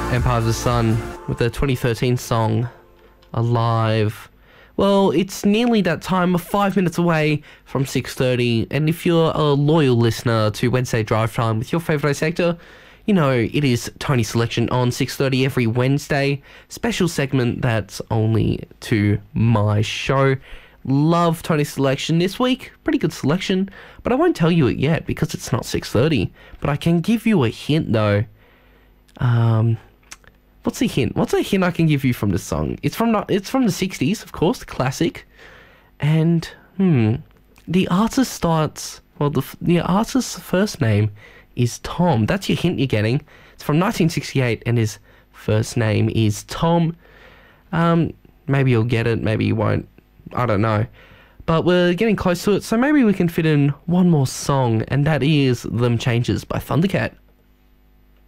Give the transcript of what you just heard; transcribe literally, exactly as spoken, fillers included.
Empire of the Sun with the twenty thirteen song Alive. Well, it's nearly that time. We're five minutes away from six thirty, and if you're a loyal listener to Wednesday Drive Time with your favourite sector, you know it is Tony Selection on six thirty every Wednesday. Special segment that's only to my show. Love Tony Selection this week. Pretty good selection, but I won't tell you it yet because it's not six thirty. But I can give you a hint though. Um... What's a hint? What's a hint I can give you from this song? It's from the, it's from the sixties, of course, the classic. And, hmm, the artist starts... Well, the, the artist's first name is Tom. That's your hint you're getting. It's from nineteen sixty-eight, and his first name is Tom. Um, maybe you'll get it, maybe you won't. I don't know. But we're getting close to it, so maybe we can fit in one more song, and that is Them Changes by Thundercat.